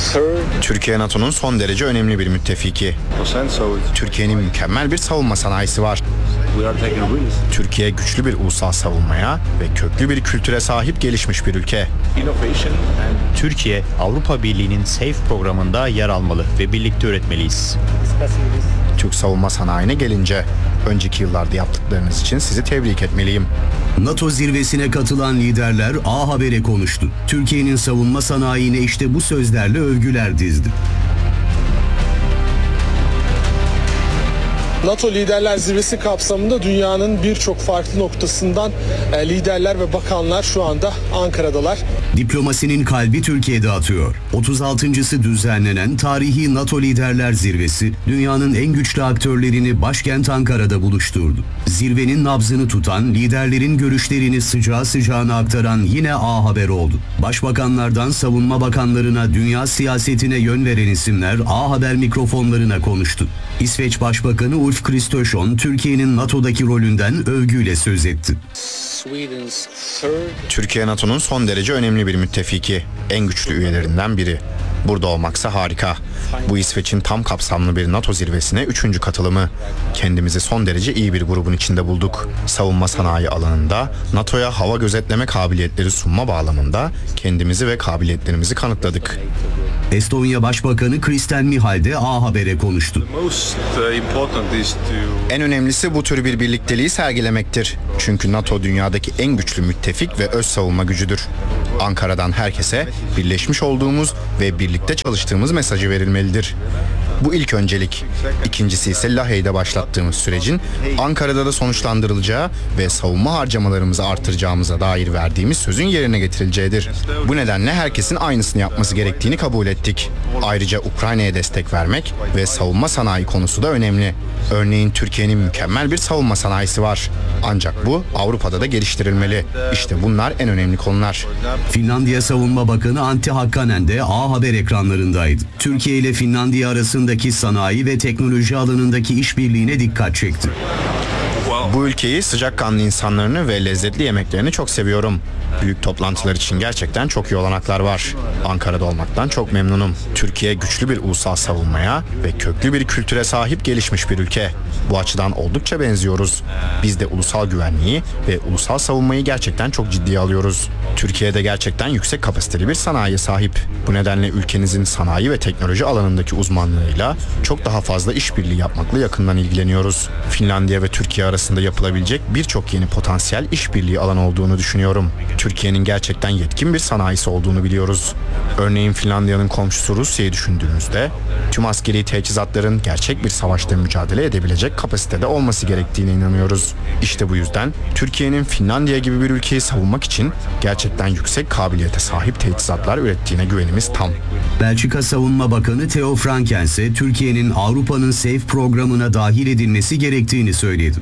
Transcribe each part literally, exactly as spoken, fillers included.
Türkiye NATO'nun son derece önemli bir müttefiki. Türkiye'nin mükemmel bir savunma sanayisi var. Türkiye güçlü bir ulusal savunmaya ve köklü bir kültüre sahip gelişmiş bir ülke. Türkiye, Avrupa Birliği'nin SAFE programında yer almalı ve birlikte üretmeliyiz. Türk savunma sanayine gelince, önceki yıllarda yaptıklarınız için sizi tebrik etmeliyim. NATO zirvesine katılan liderler A Haber'e konuştu. Türkiye'nin savunma sanayine işte bu sözlerle övgüler dizdi. NATO Liderler Zirvesi kapsamında dünyanın birçok farklı noktasından liderler ve bakanlar şu anda Ankara'dalar. Diplomasinin kalbi Türkiye'de atıyor. otuz altıncısı düzenlenen tarihi NATO Liderler Zirvesi, dünyanın en güçlü aktörlerini başkent Ankara'da buluşturdu. Zirvenin nabzını tutan, liderlerin görüşlerini sıcağı sıcağına aktaran yine A Haber oldu. Başbakanlardan savunma bakanlarına dünya siyasetine yön veren isimler A Haber mikrofonlarına konuştu. İsveç Başbakanı Ulf Kristersson, Türkiye'nin NATO'daki rolünden övgüyle söz etti. Türkiye NATO'nun son derece önemli bir müttefiki, en güçlü üyelerinden biri. Burada olmaksa harika. Bu İsveç'in tam kapsamlı bir NATO zirvesine üçüncü katılımı. Kendimizi son derece iyi bir grubun içinde bulduk. Savunma sanayi alanında NATO'ya hava gözetleme kabiliyetleri sunma bağlamında kendimizi ve kabiliyetlerimizi kanıtladık. Estonya Başbakanı Kristen Michal de A Haber'e konuştu. En önemlisi bu tür bir birlikteliği sergilemektir. Çünkü NATO dünyadaki en güçlü müttefik ve öz savunma gücüdür. Ankara'dan herkese birleşmiş olduğumuz ve birlikte çalıştığımız mesajı verilmelidir. Bu ilk öncelik. İkincisi ise Lahey'de başlattığımız sürecin Ankara'da da sonuçlandırılacağı ve savunma harcamalarımızı artıracağımıza dair verdiğimiz sözün yerine getirileceğidir. Bu nedenle herkesin aynısını yapması gerektiğini kabul ettik. Ayrıca Ukrayna'ya destek vermek ve savunma sanayi konusu da önemli. Örneğin Türkiye'nin mükemmel bir savunma sanayisi var. Ancak bu Avrupa'da da geliştirilmeli. İşte bunlar en önemli konular. Finlandiya Savunma Bakanı Antti Hakkanen de A Haber ekranlarındaydı. Türkiye ile Finlandiya arasındaki sanayi ve teknoloji alanındaki işbirliğine dikkat çekti. Bu ülkeyi, sıcakkanlı insanlarını ve lezzetli yemeklerini çok seviyorum. Büyük toplantılar için gerçekten çok iyi olanaklar var. Ankara'da olmaktan çok memnunum. Türkiye güçlü bir ulusal savunmaya ve köklü bir kültüre sahip gelişmiş bir ülke. Bu açıdan oldukça benziyoruz. Biz de ulusal güvenliği ve ulusal savunmayı gerçekten çok ciddiye alıyoruz. Türkiye'de gerçekten yüksek kapasiteli bir sanayiye sahip. Bu nedenle ülkenizin sanayi ve teknoloji alanındaki uzmanlığıyla çok daha fazla işbirliği yapmakla yakından ilgileniyoruz. Finlandiya ve Türkiye arasında yapılabilecek birçok yeni potansiyel işbirliği alanı olduğunu düşünüyorum. Türkiye'nin gerçekten yetkin bir sanayisi olduğunu biliyoruz. Örneğin Finlandiya'nın komşusu Rusya'yı düşündüğümüzde tüm askeri teçhizatların gerçek bir savaşta mücadele edebilecek kapasitede olması gerektiğine inanıyoruz. İşte bu yüzden Türkiye'nin Finlandiya gibi bir ülkeyi savunmak için gerçekten yüksek kabiliyete sahip teçhizatlar ürettiğine güvenimiz tam. Belçika Savunma Bakanı Theo Franken ise Türkiye'nin Avrupa'nın SAFE programına dahil edilmesi gerektiğini söyledi.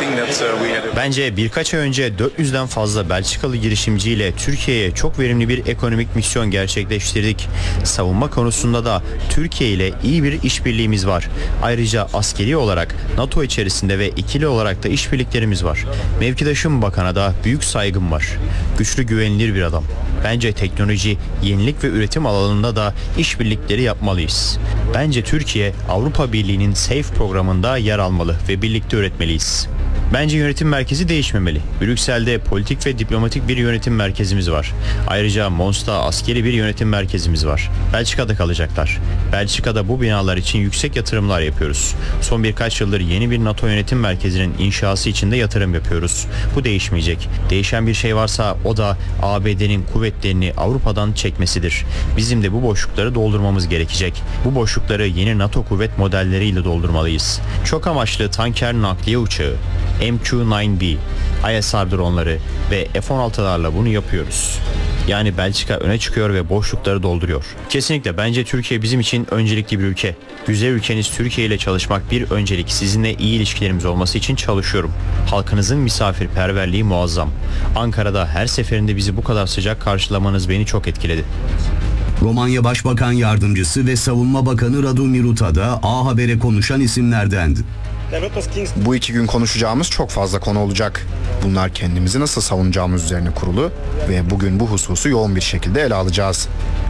Bence birkaç ay önce dört yüzden fazla Belçikalı girişimciyle Türkiye'ye çok verimli bir ekonomik misyon gerçekleştirdik. Savunma konusunda da Türkiye ile iyi bir işbirliğimiz var. Ayrıca askeri olarak NATO içerisinde ve ikili olarak da işbirliklerimiz var. Mevkidaşım bakana da büyük saygım var. Güçlü, güvenilir bir adam. Bence teknoloji, yenilik ve üretim alanında da işbirlikleri yapmalıyız. Bence Türkiye, Avrupa Birliği'nin SAFE programında yer almalı ve birlikte üretmeliyiz. Bence yönetim merkezi değişmemeli. Brüksel'de politik ve diplomatik bir yönetim merkezimiz var. Ayrıca Mons'ta askeri bir yönetim merkezimiz var. Belçika'da kalacaklar. Belçika'da bu binalar için yüksek yatırımlar yapıyoruz. Son birkaç yıldır yeni bir NATO yönetim merkezinin inşası için de yatırım yapıyoruz. Bu değişmeyecek. Değişen bir şey varsa o da A B D'nin kuvvetlerini Avrupa'dan çekmesidir. Bizim de bu boşlukları doldurmamız gerekecek. Bu boşlukları yeni NATO kuvvet modelleriyle doldurmalıyız. Çok amaçlı tanker nakliye uçağı, M Q dokuz B, I S R dronları ve F on altılarla bunu yapıyoruz. Yani Belçika öne çıkıyor ve boşlukları dolduruyor. Kesinlikle bence Türkiye bizim için öncelikli bir ülke. Güzel ülkeniz Türkiye ile çalışmak bir öncelik. Sizinle iyi ilişkilerimiz olması için çalışıyorum. Halkınızın misafirperverliği muazzam. Ankara'da her seferinde bizi bu kadar sıcak karşılamanız beni çok etkiledi. Romanya Başbakan Yardımcısı ve Savunma Bakanı Radu Miruta da A Haber'e konuşan isimlerdendi. Bu iki gün konuşacağımız çok fazla konu olacak. Bunlar kendimizi nasıl savunacağımız üzerine kurulu ve bugün bu hususu yoğun bir şekilde ele alacağız.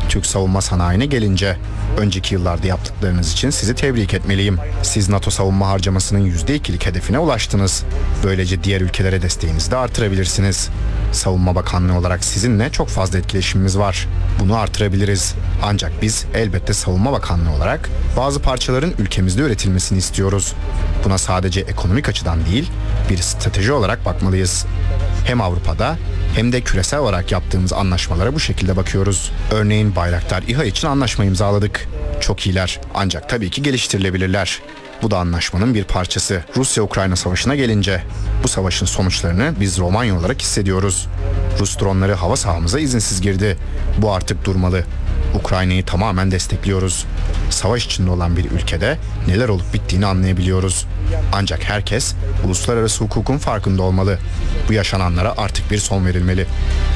Türk savunma sanayine gelince, önceki yıllarda yaptıklarınız için sizi tebrik etmeliyim. Siz NATO savunma harcamasının yüzde ikilik hedefine ulaştınız. Böylece diğer ülkelere desteğinizi de artırabilirsiniz. Savunma Bakanlığı olarak sizinle çok fazla etkileşimimiz var. Bunu artırabiliriz. Ancak biz elbette Savunma Bakanlığı olarak bazı parçaların ülkemizde üretilmesini istiyoruz. Buna sadece ekonomik açıdan değil, bir strateji olarak bakmalıyız. Hem Avrupa'da hem de küresel olarak yaptığımız anlaşmalara bu şekilde bakıyoruz. Örneğin Bayraktar İHA için anlaşma imzaladık. Çok iyiler, ancak tabii ki geliştirilebilirler. Bu da anlaşmanın bir parçası. Rusya-Ukrayna savaşına gelince, bu savaşın sonuçlarını biz Romanya olarak hissediyoruz. Rus dronları hava sahamıza izinsiz girdi. Bu artık durmalı. Ukrayna'yı tamamen destekliyoruz. Savaş içinde olan bir ülkede neler olup bittiğini anlayabiliyoruz. Ancak herkes uluslararası hukukun farkında olmalı. Bu yaşananlara artık bir son verilmeli.